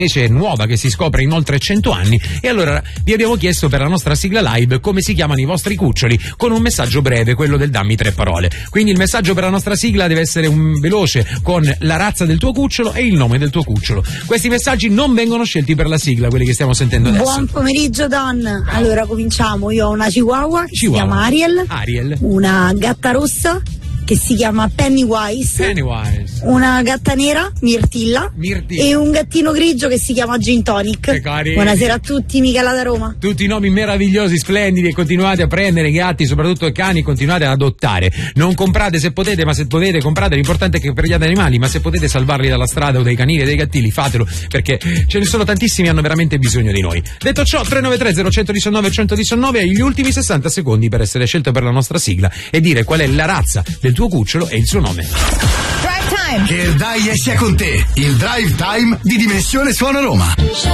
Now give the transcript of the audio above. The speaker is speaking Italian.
specie nuova che si scopre in oltre 100 anni. E allora vi abbiamo chiesto per la nostra sigla live come si chiamano i vostri cuccioli, con un messaggio breve, quello del dammi 3 parole. Quindi il messaggio per la nostra sigla deve essere veloce, con la razza del tuo cucciolo e il nome del tuo cucciolo. Questi messaggi non vengono scelti per la sigla, quelli che stiamo sentendo adesso. Buon pomeriggio Don. Allora cominciamo. Io ho una Chihuahua che si chiama Ariel, una gatta rossa che si chiama Pennywise, una gatta nera, Mirtilla, e un gattino grigio che si chiama Gin Tonic. Buonasera a tutti, Michela da Roma. Tutti i nomi meravigliosi, splendidi, e continuate a prendere i gatti, soprattutto i cani, continuate ad adottare. Non comprate se potete, ma se potete comprate, l'importante è che per gli animali, ma se potete salvarli dalla strada o dai canini e dai gattili, fatelo, perché ce ne sono tantissimi e hanno veramente bisogno di noi. Detto ciò, 393 0119 119 hai gli ultimi 60 secondi per essere scelto per la nostra sigla e dire qual è la razza del tuo cucciolo e il suo nome. Drive Time! Che il Dai sia con te, il Drive Time di Dimensione Suono Roma.